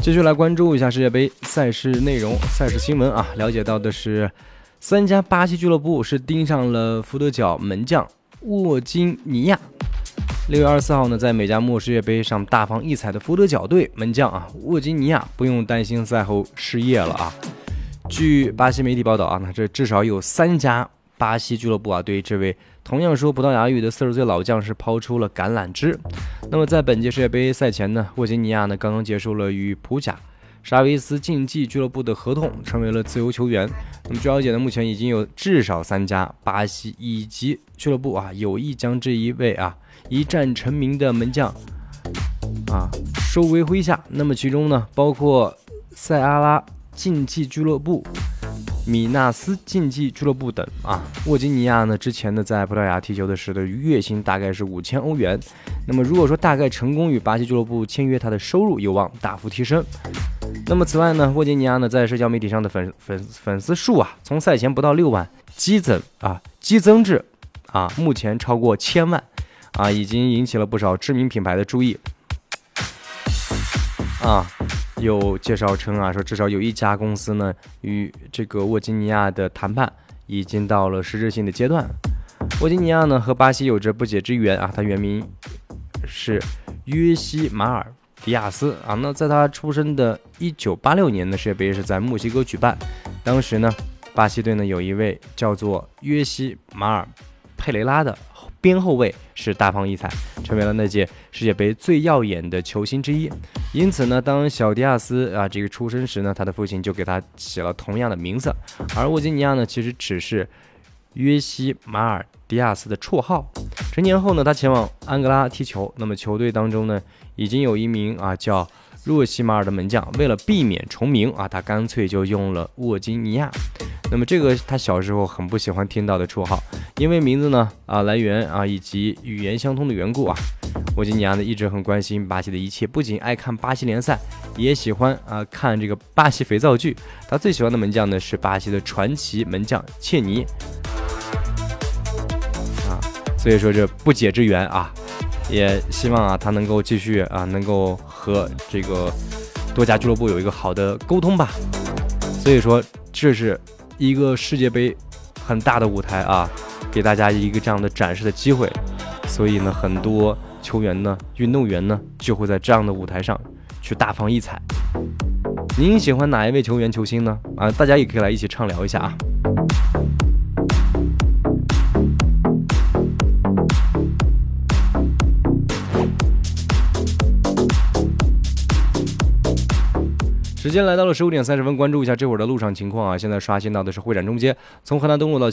继续来关注一下世界杯赛事内容、赛事新闻啊。了解到的是，3家巴西俱乐部是盯上了福德角门将沃金尼亚。6月24号呢，在美加墨世界杯上大放异彩的福德角队门将啊沃金尼亚不用担心赛后失业了啊。据巴西媒体报道啊，那这至少有3家巴西俱乐部啊对这位同样说葡萄牙语的40岁老将是抛出了橄榄枝。那么在本届世界杯赛前呢，沃金尼亚呢刚刚结束了与普甲沙维斯竞技俱乐部的合同，成为了自由球员。那么据了解呢，目前已经有至少3家巴西乙级俱乐部啊有意将这一位啊一战成名的门将啊收为麾下。那么其中呢，包括塞阿拉竞技俱乐部、米纳斯竞技俱乐部等啊。沃金尼亚呢之前呢在葡萄牙踢球的时的月薪大概是5000欧元。那么如果说大概成功与巴西俱乐部签约，他的收入有望大幅提升。那么此外呢，沃金尼亚呢在社交媒体上的粉丝数啊，从赛前不到6万激增至啊目前超过1000万啊，已经引起了不少知名品牌的注意啊。有介绍称啊，说至少有1家公司呢与这个沃金尼亚的谈判已经到了实质性的阶段。沃金尼亚呢和巴西有着不解之缘啊，他原名是约西马尔迪亚斯啊。那在他出生的1986年的世界杯是在墨西哥举办，当时呢巴西队呢有一位叫做约西马尔佩雷拉的边后卫是大放异彩，成为了那届世界杯最耀眼的球星之一。因此呢，当小迪亚斯啊这个出生时呢，他的父亲就给他起了同样的名字。而沃金尼亚呢，其实只是约西马尔迪亚斯的绰号。成年后呢，他前往安哥拉踢球。那么球队当中呢，已经有一名啊叫若西马尔的门将，为了避免重名啊，他干脆就用了沃金尼亚。那么这个他小时候很不喜欢听到的绰号，因为名字呢来源啊以及语言相通的缘故啊。沃金尼亚呢一直很关心巴西的一切，不仅爱看巴西联赛，也喜欢看这个巴西肥皂剧。他最喜欢的门将呢是巴西的传奇门将切尼啊，所以说这不解之缘啊，也希望啊他能够继续啊能够和这个多家俱乐部有一个好的沟通吧。所以说这是一个世界杯很大的舞台啊，给大家一个这样的展示的机会。所以呢，很多球员呢、运动员呢，就会在这样的舞台上去大放异彩。您喜欢哪一位球员、球星呢？啊，大家也可以来一起畅聊一下啊。时间来到了15点30分，关注一下这会儿的路上情况啊。现在刷新到的是会展中街，从河南东路到